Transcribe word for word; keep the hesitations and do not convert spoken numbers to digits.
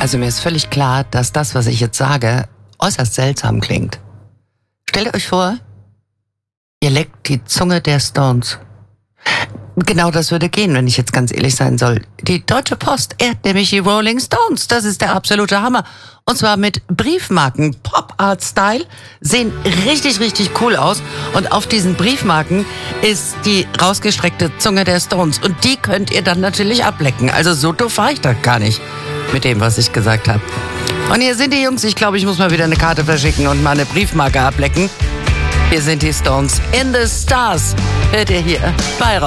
Also mir ist völlig klar, dass das, was ich jetzt sage, äußerst seltsam klingt. Stellt euch vor, ihr leckt die Zunge der Stones. Genau das würde gehen, wenn ich jetzt ganz ehrlich sein soll. Die Deutsche Post ehrt nämlich die Rolling Stones. Das ist der absolute Hammer. Und zwar mit Briefmarken. Pop-Art-Style. Sehen richtig, richtig cool aus. Und auf diesen Briefmarken ist die rausgestreckte Zunge der Stones. Und die könnt ihr dann natürlich ablecken. Also so doof war ich da gar nicht mit dem, was ich gesagt habe. Und hier sind die Jungs. Ich glaube, ich muss mal wieder eine Karte verschicken und mal eine Briefmarke ablecken. Hier sind die Stones. In the Stars. Hört ihr hier bei